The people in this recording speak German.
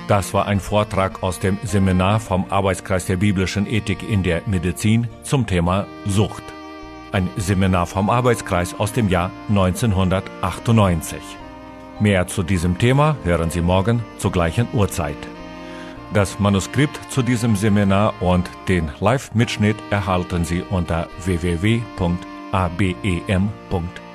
Das war ein Vortrag aus dem Seminar vom Arbeitskreis der biblischen Ethik in der Medizin zum Thema Sucht. Ein Seminar vom Arbeitskreis aus dem Jahr 1998. Mehr zu diesem Thema hören Sie morgen zur gleichen Uhrzeit. Das Manuskript zu diesem Seminar und den Live-Mitschnitt erhalten Sie unter www.abem.de.